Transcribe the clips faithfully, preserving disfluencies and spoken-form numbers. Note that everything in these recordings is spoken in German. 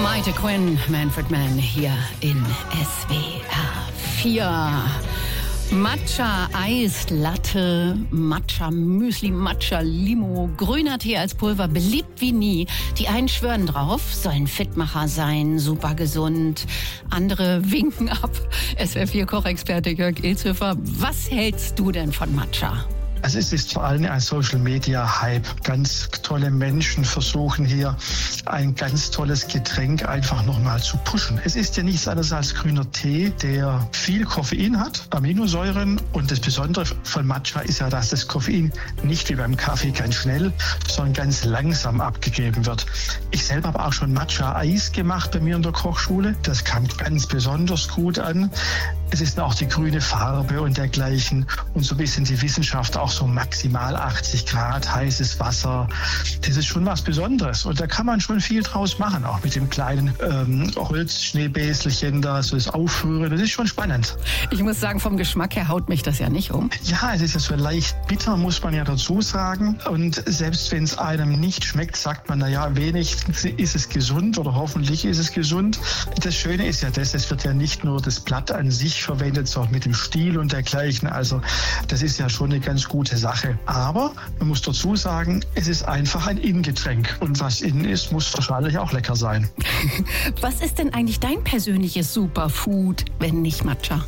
Maite Quinn, Manfred Mann hier in S W R vier. Matcha Eis Latte, Matcha Müsli, Matcha Limo, grüner Tee als Pulver, beliebt wie nie. Die einen schwören drauf, sollen Fitmacher sein, super gesund. Andere winken ab. S W R vier Kochexperte Jörg Ilzhöfer, was hältst du denn von Matcha? Also es ist vor allem ein Social-Media-Hype. Ganz tolle Menschen versuchen hier ein ganz tolles Getränk einfach nochmal zu pushen. Es ist ja nichts anderes als grüner Tee, der viel Koffein hat, Aminosäuren. Und das Besondere von Matcha ist ja, dass das Koffein nicht wie beim Kaffee ganz schnell, sondern ganz langsam abgegeben wird. Ich selber habe auch schon Matcha-Eis gemacht bei mir in der Kochschule. Das kam ganz besonders gut an. Es ist auch die grüne Farbe und dergleichen. Und so ein bisschen die Wissenschaft auch so maximal achtzig Grad, heißes Wasser. Das ist schon was Besonderes. Und da kann man schon viel draus machen, auch mit dem kleinen ähm, Holzschneebäselchen da, so das Aufrühren. Das ist schon spannend. Ich muss sagen, vom Geschmack her haut mich das ja nicht um. Ja, es ist ja so leicht bitter, muss man ja dazu sagen. Und selbst wenn es einem nicht schmeckt, sagt man, naja, wenigstens ist es gesund oder hoffentlich ist es gesund. Das Schöne ist ja das, es wird ja nicht nur das Blatt an sich verwendet, sondern mit dem Stiel und dergleichen. Also das ist ja schon eine ganz gute Sache. Aber man muss dazu sagen, es ist einfach ein Innengetränk. Und was innen ist, muss wahrscheinlich auch lecker sein. Was ist denn eigentlich dein persönliches Superfood, wenn nicht Matcha?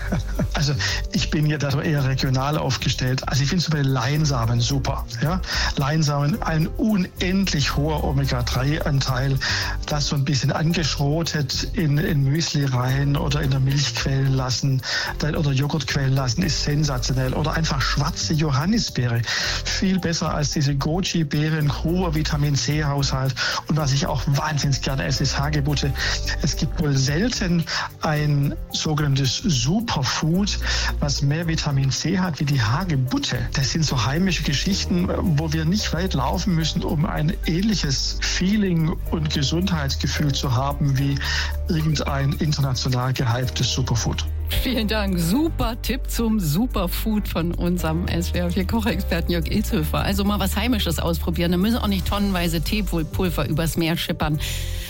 Also ich bin ja da eher regional aufgestellt. Also ich finde zum Beispiel Leinsamen super. Ja? Leinsamen, ein unendlich hoher Omega drei Anteil, das so ein bisschen angeschrotet in, in Müsli rein oder in der Milch quellen lassen oder Joghurt quellen lassen, ist sensationell. Oder einfach schwarze Johannisbeere. Viel besser als diese Goji-Beere, ein hoher Vitamin-C-Haushalt. Und was ich auch wahnsinnig gerne esse, ist Hagebutte. Es gibt wohl selten ein sogenanntes Superfood, was mehr Vitamin C hat wie die Hagebutte. Das sind so heimische Geschichten, wo wir nicht weit laufen müssen, um ein ähnliches Feeling und Gesundheitsgefühl zu haben wie irgendein international gehyptes Superfood. Vielen Dank. Super Tipp zum Superfood von unserem S W R vier Kochexperten Jörg Ilzhöfer. Also mal was Heimisches ausprobieren. Da müssen auch nicht tonnenweise Teepulver übers Meer schippern.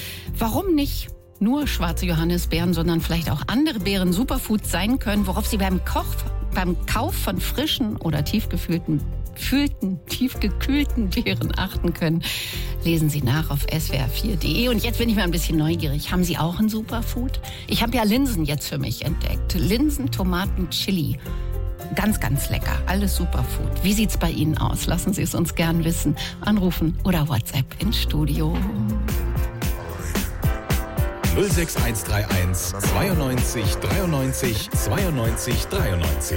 Warum nicht nur schwarze Johannisbeeren, sondern vielleicht auch andere Beeren Superfoods sein können, worauf Sie beim Koch, beim Kauf von frischen oder tiefgefühlten Fühlten, tiefgekühlten Beeren achten können. Lesen Sie nach auf S W R vier punkt de. Und jetzt bin ich mal ein bisschen neugierig. Haben Sie auch ein Superfood? Ich habe ja Linsen jetzt für mich entdeckt. Linsen, Tomaten, Chili. Ganz, ganz lecker. Alles Superfood. Wie sieht's bei Ihnen aus? Lassen Sie es uns gern wissen. Anrufen oder WhatsApp ins Studio. null sechs eins drei eins zweiundneunzig dreiundneunzig zweiundneunzig dreiundneunzig